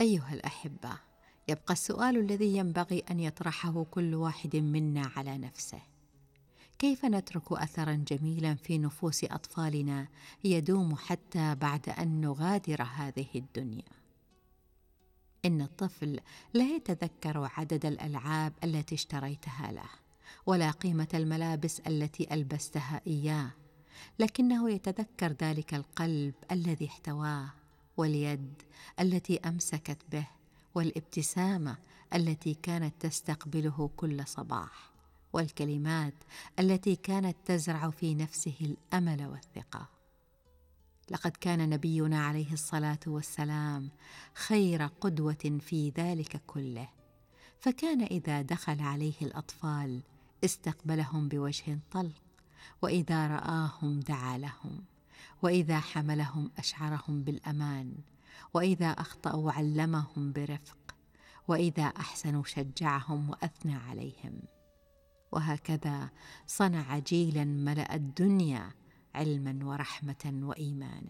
أيها الأحبة، يبقى السؤال الذي ينبغي أن يطرحه كل واحد منا على نفسه: كيف نترك أثراً جميلاً في نفوس أطفالنا يدوم حتى بعد أن نغادر هذه الدنيا؟ إن الطفل لا يتذكر عدد الألعاب التي اشتريتها له، ولا قيمة الملابس التي ألبستها إياه، لكنه يتذكر ذلك القلب الذي احتواه، واليد التي أمسكت به، والابتسامة التي كانت تستقبله كل صباح، والكلمات التي كانت تزرع في نفسه الأمل والثقة. لقد كان نبينا عليه الصلاة والسلام خير قدوة في ذلك كله، فكان إذا دخل عليه الأطفال استقبلهم بوجه طلق، وإذا رآهم دعا لهم، وإذا حملهم أشعرهم بالأمان، وإذا أخطأوا علمهم برفق، وإذا أحسنوا شجعهم وأثنى عليهم. وهكذا صنع جيلاً ملأ الدنيا علماً ورحمة وإيماناً.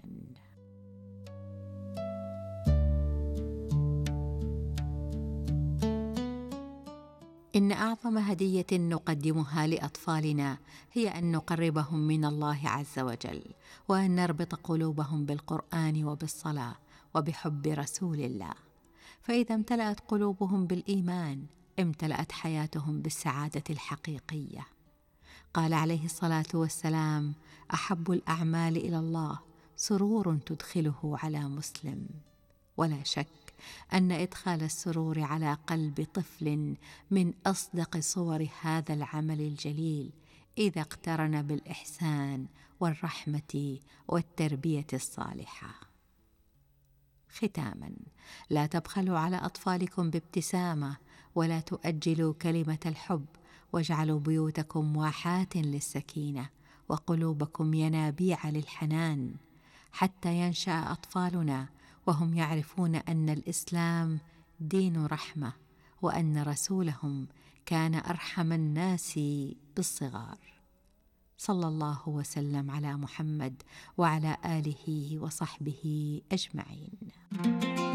إن أعظم هدية نقدمها لأطفالنا هي أن نقربهم من الله عز وجل، وأن نربط قلوبهم بالقرآن وبالصلاة وبحب رسول الله. فإذا امتلأت قلوبهم بالإيمان امتلأت حياتهم بالسعادة الحقيقية. قال عليه الصلاة والسلام: أحب الأعمال إلى الله سرور تدخله على مسلم. ولا شك أن إدخال السرور على قلب طفل من أصدق صور هذا العمل الجليل، إذا اقترن بالإحسان والرحمة والتربية الصالحة. ختاماً، لا تبخلوا على أطفالكم بابتسامة، ولا تؤجلوا كلمة الحب، واجعلوا بيوتكم واحات للسكينة، وقلوبكم ينابيع للحنان، حتى ينشأ أطفالنا وهم يعرفون أن الإسلام دين رحمة، وأن رسولهم كان أرحم الناس بالصغار. صلى الله وسلم على محمد وعلى آله وصحبه أجمعين.